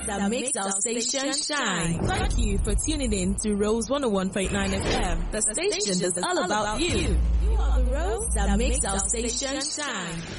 that makes our station shine. Thank you for tuning in to Rose 101.9 FM, the station that's all about you. You are the rose that makes our station shine.